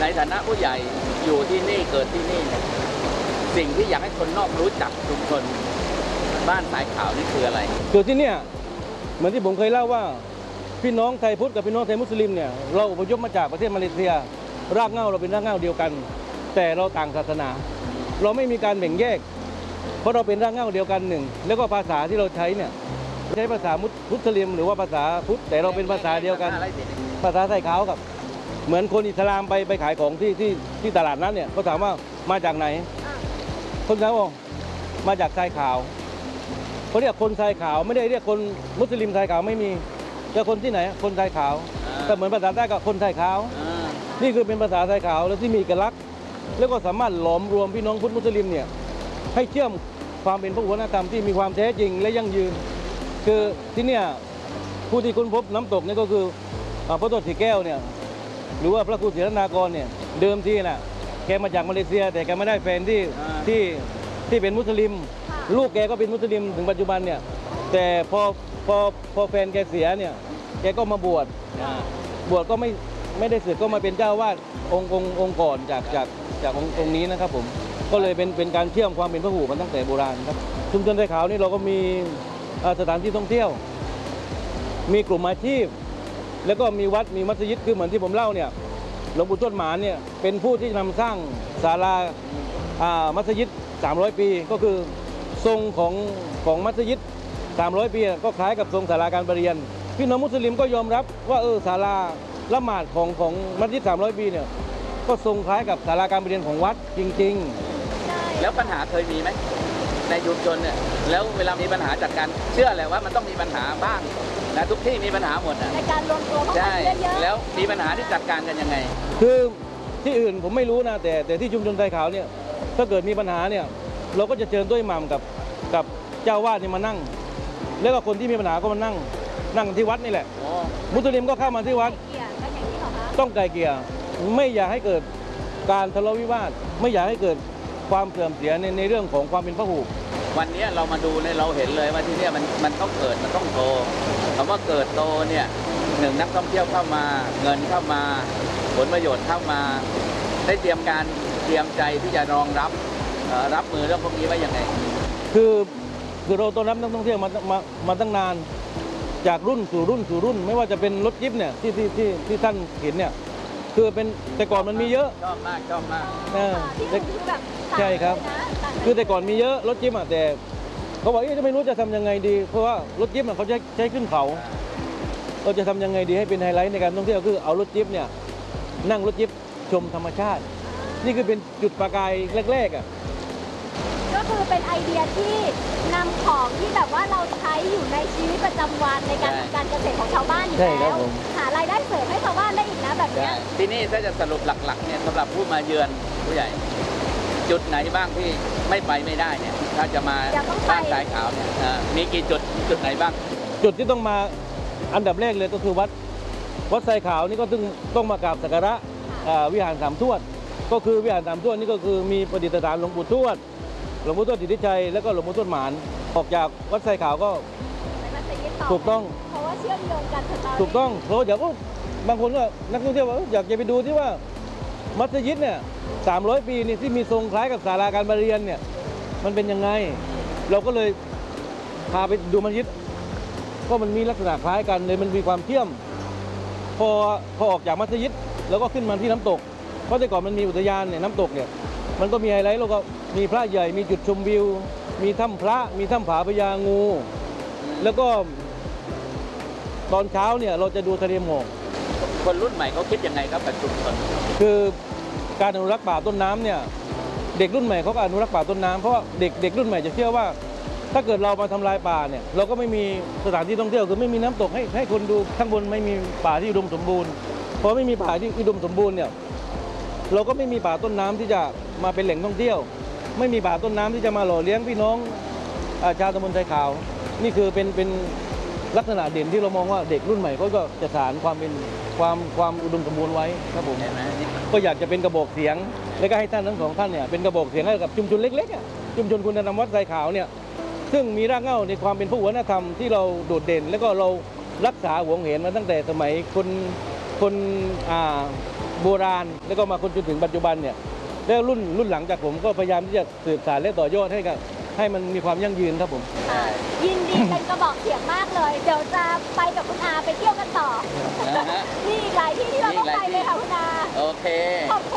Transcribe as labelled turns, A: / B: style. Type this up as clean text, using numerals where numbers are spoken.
A: ในฐานะผู้ใหญ่อยู่ที่นี่เกิดที่นี่เนี่ยสิ่งที่อยากให้คนนอกรู้จักชุมชนบ้านสายขาวนี่คืออะไร
B: เกิดที่เนี่ยเหมือนที่ผมเคยเล่าว่าพี่น้องไทยพุทธกับพี่น้องไทยมุสลิมเนี่ยเราอพยพมาจากประเทศมาเลเซียรากเหง้าเราเป็นรากเหง้าเดียวกันแต่เราต่างศาสนาเราไม่มีการแบ่งแยกเพราะเราเป็นรากเหง้าเดียวกันหนึ่งแล้วก็ภาษาที่เราใช้เนี่ยใช้ภาษามุสลิมหรือว่าภาษาพุทธแต่เราเป็นภาษาเดียวกันภาษาไทยขาวกับเหมือนคนอิสลามไปขายของที่ตลาดนั้นเนี่ยเขาถามว่ามาจากไหนคนไทยบอกมาจากทรายขาวเขาเรียกคนทรายขาวไม่ได้เรียกคนมุสลิมทรายขาวไม่มีจะคนที่ไหนคนทรายขาวแต่เหมือนภาษาใต้ก็คนทรายขาวนี่คือเป็นภาษาทรายขาวแล้วที่มีเอกลักษณ์แล้วก็สามารถหลอมรวมพี่น้องพุทธมุสลิมเนี่ยให้เชื่อมความเป็นพหุวัฒนธรรมที่มีความแท้จริงและยั่งยืนคือที่เนี่ยผู้ที่ค้นพบน้ำตกนี่ก็คือพระโตสีแก้วเนี่ยหรือว่าพระครูศรีรัตนากรเนี่ยเดิมทีน่ะแกมาจากมาเลเซียแต่แกไม่ได้แฟนที่เป็นมุสลิมลูกแกก็เป็นมุสลิมถึงปัจจุบันเนี่ยแต่พอแฟนแกเสียเนี่ยแกก็มาบวชก็ไม่ได้สึกก็มาเป็นเจ้าวาดองค์ก่อนจากองค์นี้นะครับผมก็เลยเป็นการเชื่อมความเป็นพหุมาตั้งแต่โบราณครับชุมชนไทยขาวนี่เราก็มีสถานที่ท่องเที่ยวมีกลุ่มอาชีพแล้วก็มีวัดมีมัสยิดคือเหมือนที่ผมเล่าเนี่ยหลวงปู่ทวดหมานเนี่ยเป็นผู้ที่นำสร้างศาลามัสยิด300 ปีก็คือทรงของมัสยิด300 ปีก็คล้ายกับทรงศาลาการประเรียนพี่น้องมุสลิมก็ยอมรับว่าศาลาละหมาดของมัสยิด300 ปีเนี่ยก็ทรงคล้ายกับศาลาการประเรียนของวัดจริง
A: ๆแล้วปัญหาเคยมีไหมในชุมชนเนี่ยแล้วเวลามีปัญหาจัดการเชื่อแหละว่ามันต้องมีปัญหาบ้างนะทุกที่มีปัญหาหมดใน
C: การรวมตัวของคนเยอะ
A: ๆแล้วมีปัญหาที่จัดการกันยังไง
B: คือที่อื่นผมไม่รู้นะแต่ที่ชุมชนไทยขาวเนี่ยถ้าเกิดมีปัญหาเนี่ยเราก็จะเชิญด้วยหม่ำกับเจ้าวาดนี่มานั่งแล้วก็คนที่มีปัญหาก็มานั่งที่วัดนี่แหละมุสลิมก็เข้ามาที่วัดต้องไกลเกลี่ยไม่อยากให้เกิดการทะเลาะวิวาทไม่อยากให้เกิดความเสื่อมเสียในเรื่องของความเป็นพหุ
A: วันนี้เรามาดูเนี่ยเราเห็นเลยว่าที่นี่มันต้องเกิดมันต้องโตคำว่าเกิดโตเนี่ยหนึ่งนักท่องเที่ยวเข้ามาเงินเข้ามาผลประโยชน์เข้ามาได้เตรียมใจที่จะรองรับมือเรื่องพวกนี้ไว้ยังไง
B: คือเราต้อนรับนักท่องเที่ยวมาตั้งนานจากรุ่นสู่รุ่นไม่ว่าจะเป็นรถจิ๊บเนี่ยที่ท่านเห็นเนี่ยคือเป็นแต่ก่อนมันมีเยอะ
A: ชอบมาก
B: ใช่ครับคือแต่ก่อนมีเยอะรถจิ๊บแต่เขาบอกจะไม่รู้จะทำยังไงดีเพราะว่ารถจิ๊บเขาใช้ขึ้นเขาเราจะทำยังไงดีให้เป็นไฮไลท์ในการท่องเที่ยวคือเอารถจิ๊บเนี่ยนั่งรถจิ๊บชมธรรมชาตินี่คือเป็นจุดประกายแรก
C: ก็คือเป็นไอเดียที่นำของที่แบบว่าเราใช้อยู่ในชีวิตประจำวันในการทำการเกษตรของชาวบ้านอยู่แล้วหารายได้เสริมให้ชาวบ้านได้อีกนะแบบนี้
A: ที่นี่ถ้าจะสรุปหลักๆเนี่ยสำหรับผู้มาเยือนผู้ใหญ่จุดไหนบ้างที่ไม่ได้เนี่ยถ้าจะมาบ้านสายขาวเนี่ยมีกี่จุดไหนบ้าง
B: จุดที่ต้องมาอันดับแรกเลยก็คือวัดสายขาวนี่ก็ต้องมากราบสักการะวิหารสามทวดก็คือวิหารสามทวดนี่ก็คือมีประดิษฐานหลวงปู่ทวดสิทธิชัยแล้วก็หลวงปู่ทวดหมานออกจากวัดไซขาวก็ถูกต้อง
C: เพราะว่าเชื่อมโยงกัน
B: ถูกต้องเพราะอยากบางคนก็นักท่องเที่ยวอยากจะไปดูที่ว่ามัสยิดเนี่ย300 ปีนี่ที่มีทรงคล้ายกับศาลาการประเรียนเนี่ยมันเป็นยังไงเราก็เลยพาไปดูมัสยิดก็มันมีลักษณะคล้ายกันเลยมันมีความเชื่อมพอออกจากมัสยิดแล้วก็ขึ้นมาที่น้ำตกเพราะแต่ก่อนมันมีอุทยานเนี่ยน้ำตกเนี่ยมันก็มีไฮไลท์แล้วก็มีพระใหญ่มีจุดชมวิวมีถ้ำพระมีถ้ำผาพญางูแล้วก็ตอนเช้าเนี่ยเราจะดูทะเลหมอก
A: คนรุ่นใหม่เขาคิดยังไงครับกับชุมชน
B: คือการอนุรักษ์ป่าต้นน้ำเนี่ยเด็กรุ่นใหม่เขาก็อนุรักษ์ป่าต้นน้ำเพราะเด็กรุ่นใหม่จะเชื่อว่าถ้าเกิดเรามาทำลายป่าเนี่ยเราก็ไม่มีสถานที่ท่องเที่ยวคือไม่มีน้ำตกให้คนดูข้างบนไม่มีป่าที่อุดมสมบูรณ์พอไม่มีป่าที่อุดมสมบูรณ์เนี่ยเราก็ไม่มีป่าต้นน้ำที่จะมาเป็นแหล่งท่องเที่ยวไม่มีป่าต้นน้ำที่จะมาหล่อเลี้ยงพี่น้องชาวตำบลไทยขาวนี่คือเป็นลักษณะเด่นที่เรามองว่าเด็กรุ่นใหม่เขาก็จะสานความอุดมสมบูรณ์ไว้ครับผมก็อยากจะเป็นกระบอกเสียงและก็ให้ท่านทั้งสองท่านเนี่ยเป็นกระบอกเสียงให้กับชุมชนเล็กๆชุมชนคุณธรรมวัดไทยขาวเนี่ยซึ่งมีรากเหง้าในความเป็นพหุวัฒนธรรมที่เราโดดเด่นแล้วก็เรารักษาหวงเห็นมาตั้งแต่สมัยคนโบโบราณแล้วก็มาคนจนถึงปัจจุบันเนี่ยแล้วรุ่นหลังจากผมก็พยายามที่จะสืบสานและต่อยอดให้มันมีความยั่งยืนครับผม
C: ค่ะยินดีเป็นกระบอกเสียงมากเลย เดี๋ยวจะไปกับคุณอาไปเที่ยวกันต่อ
A: นะฮะ
C: มีอีกหลายที่ที่เราต้องไปเลยค่ะคุณอา
A: โอเค
C: ขอบ